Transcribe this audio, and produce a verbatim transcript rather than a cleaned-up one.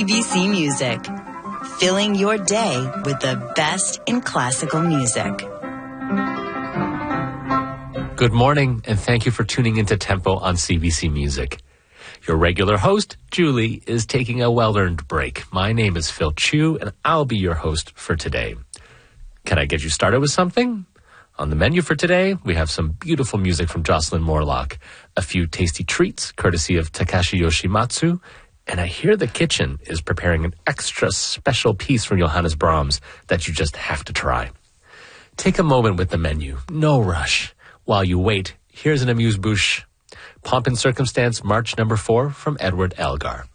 B C Music, filling your day with the best in classical music. Good morning, and thank you for tuning into Tempo on C B C Music. Your regular host, Julie, is taking a well-earned break. My name is Phil Chu, and I'll be your host for today. Can I get you started with something? On the menu for today, we have some beautiful music from Jocelyn Morlock, a few tasty treats courtesy of Takashi Yoshimatsu, and I hear the kitchen is preparing an extra special piece from Johannes Brahms that you just have to try. Take a moment with the menu. No rush. While you wait, here's an amuse-bouche. Pomp and Circumstance, March number four from Edward Elgar.